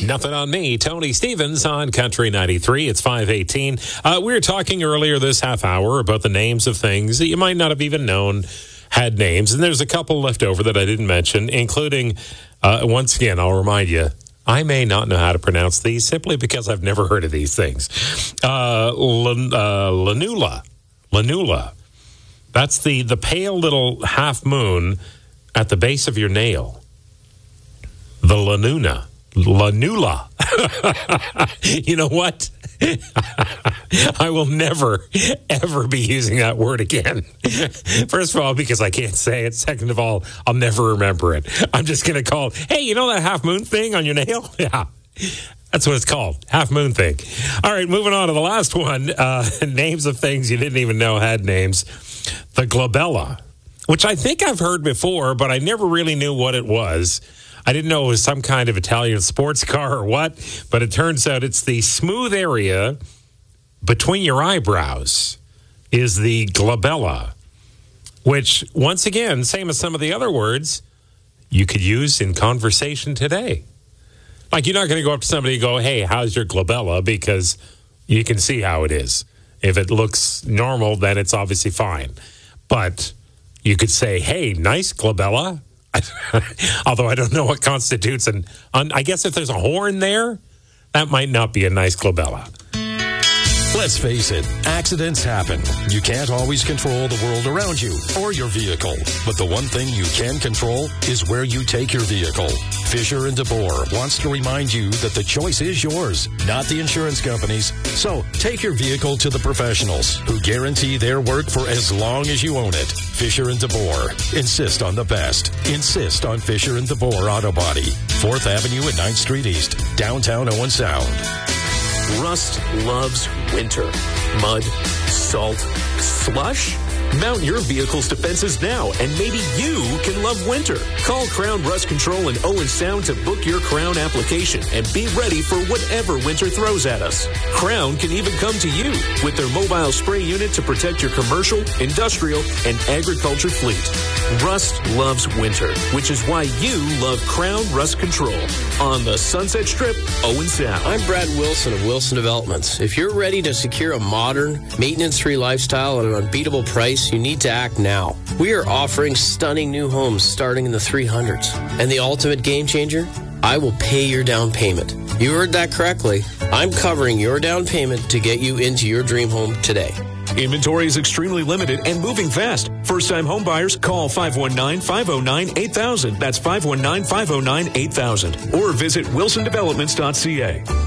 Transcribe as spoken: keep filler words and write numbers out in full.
Nothing on me. Tony Stevens on Country ninety-three. It's five eighteen. Uh, we were talking earlier this half hour about the names of things that you might not have even known had names. And there's a couple left over that I didn't mention, including, uh, once again, I'll remind you, I may not know how to pronounce these simply because I've never heard of these things. Uh, Lan- uh, Lanula. Lanula. That's the, the pale little half moon at the base of your nail. The Lanuna. Lanula. You know what? I will never, ever be using that word again. First of all, because I can't say it. Second of all, I'll never remember it. I'm just going to call it, hey, you know that half moon thing on your nail? Yeah. That's what it's called. Half moon thing. All right, moving on to the last one. Uh, names of things you didn't even know had names. The glabella, which I think I've heard before, but I never really knew what it was. I didn't know it was some kind of Italian sports car or what, but it turns out it's the smooth area between your eyebrows is the glabella, which, once again, same as some of the other words, you could use in conversation today. Like, you're not going to go up to somebody and go, hey, how's your glabella? Because you can see how it is. If it looks normal, then it's obviously fine. But you could say, hey, nice glabella. Although I don't know what constitutes an, un, I guess if there's a horn there, that might not be a nice glabella. Let's face it, accidents happen. You can't always control the world around you or your vehicle. But the one thing you can control is where you take your vehicle. Fisher and DeBoer wants to remind you that the choice is yours, not the insurance companies. So take your vehicle to the professionals who guarantee their work for as long as you own it. Fisher and DeBoer. Insist on the best. Insist on Fisher and DeBoer Auto Body. fourth Avenue and ninth Street East, downtown Owen Sound. Rust loves winter. Mud, salt, slush? Mount your vehicle's defenses now, and maybe you can love winter. Call Crown Rust Control in Owen Sound to book your Crown application and be ready for whatever winter throws at us. Crown can even come to you with their mobile spray unit to protect your commercial, industrial, and agriculture fleet. Rust loves winter, which is why you love Crown Rust Control on the Sunset Strip, Owen Sound. I'm Brad Wilson of Wilson Developments. If you're ready to secure a modern, maintenance-free lifestyle at an unbeatable price, you need to act now. We are offering stunning new homes starting in the three hundreds. And the ultimate game changer? I will pay your down payment. You heard that correctly. I'm covering your down payment to get you into your dream home today. Inventory is extremely limited and moving fast. First-time home buyers, call five one nine, five oh nine, eight thousand. That's five one nine, five oh nine, eight thousand. Or visit wilson developments dot c a.